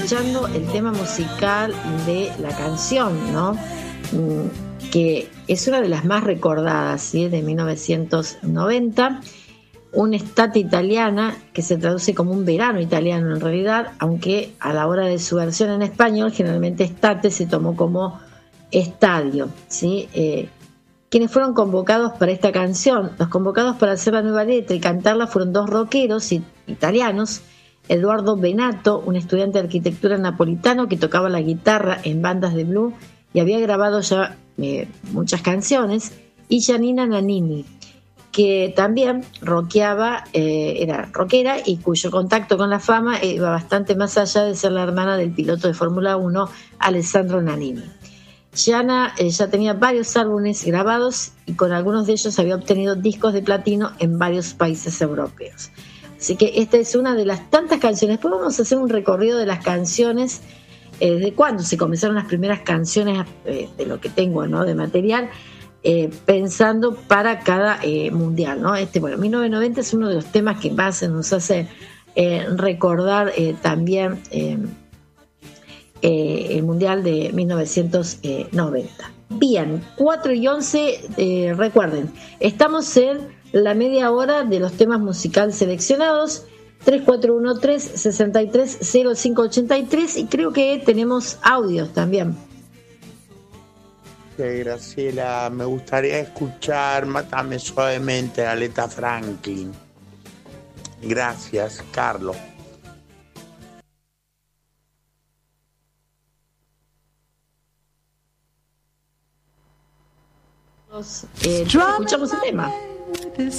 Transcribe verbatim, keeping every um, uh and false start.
escuchando el tema musical de la canción, ¿no? Que es una de las más recordadas, ¿sí? De mil novecientos noventa, una estate italiana que se traduce como un verano italiano en realidad, aunque a la hora de su versión en español generalmente estate se tomó como estadio, ¿sí? Eh, quienes fueron convocados para esta canción, los convocados para hacer la nueva letra y cantarla fueron dos rockeros italianos, Eduardo Benato, un estudiante de arquitectura napolitano que tocaba la guitarra en bandas de blues y había grabado ya eh, muchas canciones, y Giannina Nannini, que también rockeaba, eh, era rockera y cuyo contacto con la fama iba bastante más allá de ser la hermana del piloto de Fórmula uno, Alessandro Nannini. Gianna eh, ya tenía varios álbumes grabados y con algunos de ellos había obtenido discos de platino en varios países europeos. Así que esta es una de las tantas canciones. Después vamos a hacer un recorrido de las canciones, eh, de cuándo se comenzaron las primeras canciones, eh, de lo que tengo, ¿no?, de material, eh, pensando para cada eh, mundial, ¿no? Este, bueno, mil novecientos noventa es uno de los temas que más se nos hace eh, recordar eh, también eh, eh, el mundial de mil novecientos noventa. Bien, cuatro y once, eh, recuerden, estamos en la media hora de los temas musicales seleccionados. Tres cuatro uno tres, seis tres, cero cinco ocho tres, y creo que tenemos audios también. Sí, Graciela, me gustaría escuchar Mátame suavemente de Aretha Franklin. Gracias, Carlos. Eh, escuchamos el tema.